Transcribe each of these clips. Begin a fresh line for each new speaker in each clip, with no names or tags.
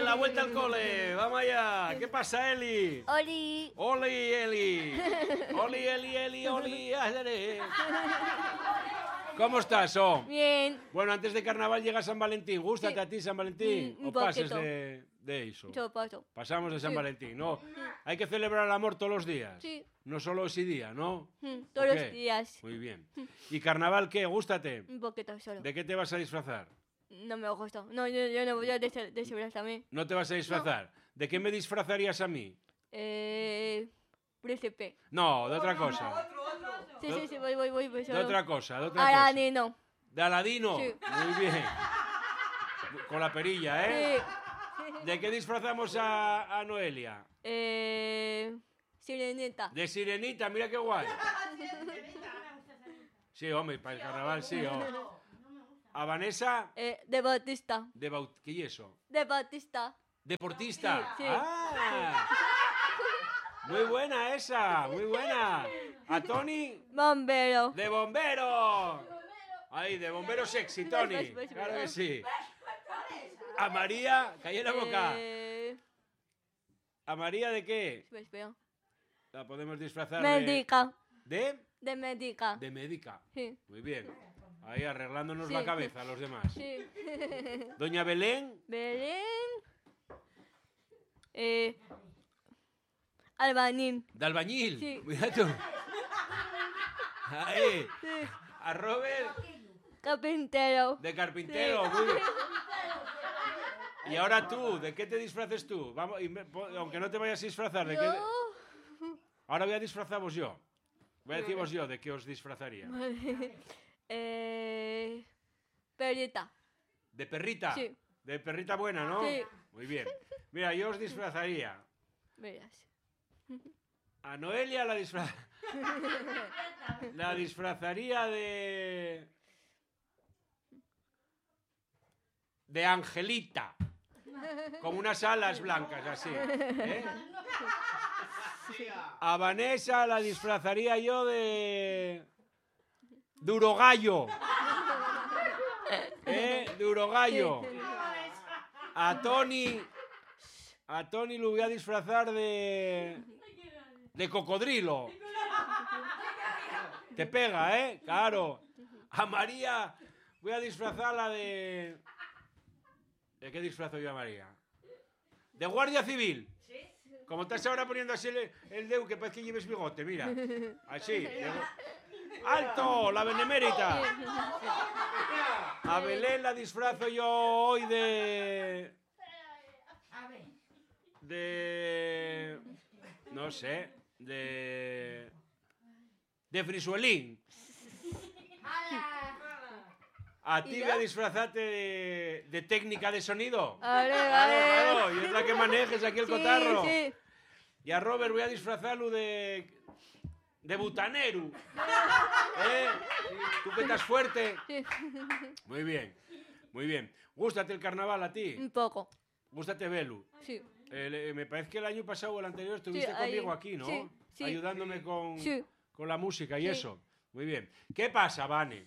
la vuelta al cole. Vamos allá. ¿Qué pasa, Eli?
Oli.
Oli, Eli. Oli, Eli, Eli, Oli. ¿Cómo estás,
Bien.
Bueno, antes de carnaval llega San Valentín. ¿Gústate
Sí.
a ti San Valentín?
Un
¿O pases
poquito.
de eso?
Yo paso.
Pasamos de San
Sí.
Valentín, ¿no? Hay que celebrar el amor todos los días.
Sí.
No solo ese día, ¿no?
Todos
¿O
los
qué?
días.
Muy bien. ¿Y carnaval qué? ¿Gústate?
Un poquito solo.
¿De qué te vas a disfrazar?
No me gusta. No, yo no voy a deshebrarse también.
¿No te vas a disfrazar? ¿De qué me disfrazarías a mí?
Príncipe.
No, de otra cosa.
Sí, voy
De
solo.
otra cosa, de otra cosa.
Aladino.
¿De Aladino?
Sí.
Muy bien. Con la perilla, ¿eh?
Sí.
¿De qué disfrazamos a Noelia?
Sirenita.
De Sirenita, mira qué guay. Sí, hombre, para el carnaval sí. ¿A Vanessa?
De Bautista.
¿Qué es eso?
De Bautista.
¿Deportista?
Sí.
¡Ah! Muy buena esa, muy buena. ¿A Tony?
Bombero.
¡De bombero! Ahí, de bombero sexy, Tony.
Pues,
Claro que sí. ¿A María? Calla la boca. ¿A María de qué?
Espera.
La podemos disfrazar
Médica.
¿De?
De médica.
De médica.
Sí.
Muy bien. Ahí arreglándonos
Sí.
la cabeza a los demás.
Sí.
Doña Belén.
Belén. Albañil.
De albañil.
Sí.
Mira tú. Ahí.
Sí.
A Robert.
Carpintero.
De carpintero.
Sí.
Muy bien. Y ahora tú, ¿de qué te disfraces tú? Vamos, aunque no te vayas a disfrazar, ¿de qué?
Yo.
Ahora voy a disfrazamos yo. Voy a deciros yo de qué os disfrazaría.
Perita.
¿De perrita?
Sí.
De perrita buena, ¿no?
Sí.
Muy bien. Mira, yo os disfrazaría.
Verás.
A Noelia la disfrazaría de Angelita. Con unas alas blancas, así. ¿Eh? A Vanessa la disfrazaría yo de Urogallo. De Urogallo. A Tony lo voy a disfrazar de cocodrilo. Te pega, ¿eh? Claro. A María voy a disfrazarla de... ¿De qué disfrazo yo a María? De guardia civil. Como estás ahora poniendo así el dedo, que parece que lleves bigote, mira. Así. ¡Alto! La benemérita. A Belén la disfrazo yo hoy de... No sé. De frisuelín. A ti voy a disfrazarte de técnica de sonido.
Vale.
Claro, y es la que manejes aquí el cotarro.
Sí.
Y a Robert voy a disfrazarlo de butanero. ¿Tú que estás fuerte?
Sí.
Muy bien, muy bien. ¿Gústate el carnaval a ti?
Un poco.
¿Gústate Belu?
Sí.
Me parece que el año pasado o el anterior estuviste
ahí.
conmigo aquí, ¿no?
Sí.
Ayudándome con la música y
Sí.
eso. Muy bien. ¿Qué pasa, Vane?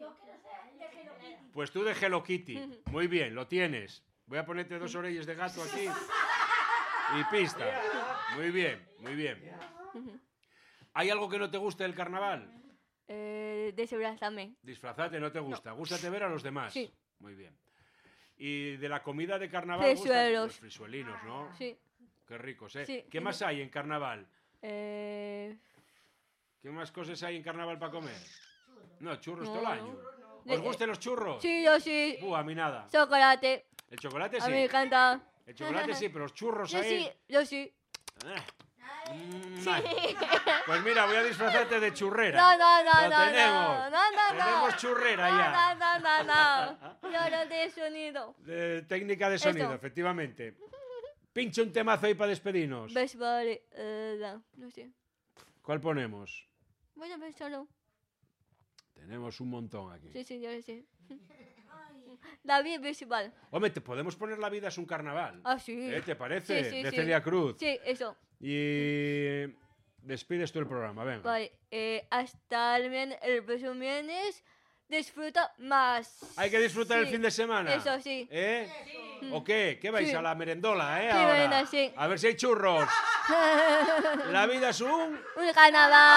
Pues tú de Hello Kitty. Muy bien, lo tienes. Voy a ponerte 2 orellas de gato aquí. Y pista. Muy bien, muy bien. ¿Hay algo que no te guste del carnaval?
Desabrázame.
Disfrazate, no te gusta. Gústate ver a los demás.
Sí.
Muy bien. ¿Y de la comida de carnaval?
Frisuelos.
Los frisuelinos, ¿no?
Sí.
Qué ricos, ¿eh?
Sí.
¿Qué más hay en carnaval?
Eh...
¿Qué más cosas hay en carnaval para comer? No, churros
No,
todo el
no.
año. ¿Os gustan los churros?
Sí, yo sí.
A mí nada.
Chocolate.
El chocolate
A mí me
sí.
encanta.
El chocolate sí, pero los churros
Yo
ahí...
sí, yo sí.
Ay. Pues mira, voy a disfrazarte de churrera.
No.
Lo tenemos. Tenemos churrera ya.
No. Yo no de sonido.
De técnica de sonido,
Eso.
efectivamente. Pincha un temazo ahí para despedirnos.
Ves, vale. No sé.
¿Cuál ponemos?
Voy a ver solo.
Tenemos un montón aquí.
Sí, yo lo sé. David Bisbal.
Hombre, te podemos poner La vida es un carnaval.
Ah, sí.
¿Te parece?
Sí.
De Celia Cruz.
Sí, eso.
Y despides tú el programa, venga.
Vale. Hasta el próximo viernes disfruta más.
Hay que disfrutar el
Sí,
fin de semana.
Eso sí.
¿Eh? ¿O qué? ¿Qué vais
Sí.
a la merendola,
Sí,
ahora?
bueno, sí.
A ver si hay churros. La vida es un...
Un carnaval.